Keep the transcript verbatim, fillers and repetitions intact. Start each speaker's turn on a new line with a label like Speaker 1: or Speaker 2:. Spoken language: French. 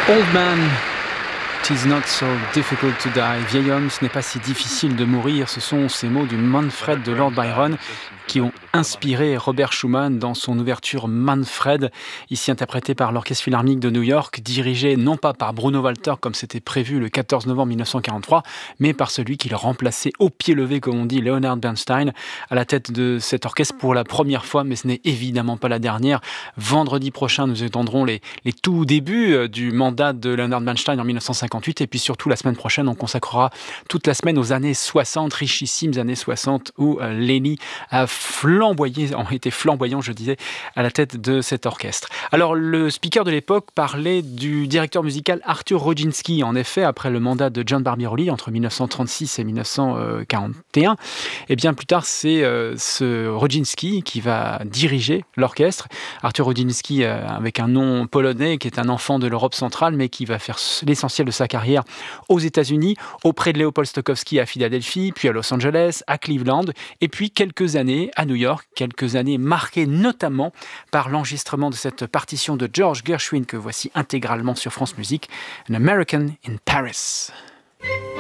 Speaker 1: Old Man, it is not so difficult to die. Vieil homme, ce n'est pas si difficile de mourir. Ce sont ces mots du Manfred de Lord Byron qui ont inspiré Robert Schumann dans son ouverture Manfred, ici interprétée par l'Orchestre Philharmonique de New York, dirigé non pas par Bruno Walter comme c'était prévu le quatorze novembre mille neuf cent quarante-trois, mais par celui qui le remplaçait au pied levé, comme on dit, Leonard Bernstein, à la tête de cet orchestre pour la première fois, mais ce n'est évidemment pas la dernière. Vendredi prochain, nous entendrons les, les tout débuts du mandat de Leonard Bernstein en mille neuf cent cinquante-huit, et puis surtout la semaine prochaine, on consacrera toute la semaine aux années soixante, richissimes années soixante, où euh, Lenny a flamboyé, ont été flamboyants, je disais, à la tête de cet orchestre. Alors, le speaker de l'époque parlait du directeur musical Arthur Rodzinski. En effet, après le mandat de John Barbirolli entre mille neuf cent trente-six et mille neuf cent quarante et un, et bien plus tard, c'est euh, ce Rodzinski qui va diriger l'orchestre. Arthur Rodzinski, euh, avec un nom polonais, qui est un enfant de l'Europe centrale, mais qui va faire l'essentiel de sa carrière aux États-Unis, auprès de Léopold Stokowski à Philadelphie, puis à Los Angeles, à Cleveland, et puis quelques années à New York, quelques années marquées notamment par l'enregistrement de cette partition de George Gershwin que voici intégralement sur France Musique, An American in Paris.